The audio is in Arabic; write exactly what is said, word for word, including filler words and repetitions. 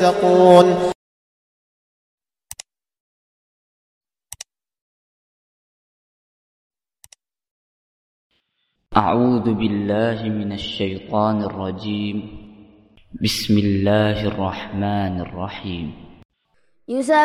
يتقون. أعوذ بالله من الشيطان الرجيم. بسم الله الرحمن الرحيم.